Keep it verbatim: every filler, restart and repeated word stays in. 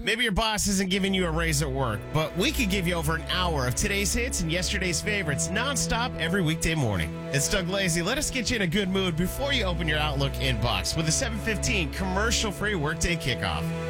Maybe your boss isn't giving you a raise at work, but we could give you over an hour of today's hits and yesterday's favorites nonstop every weekday morning. It's Doug Lazy. Let us get you in a good mood before you open your Outlook inbox with a seven fifteen commercial-free workday kickoff.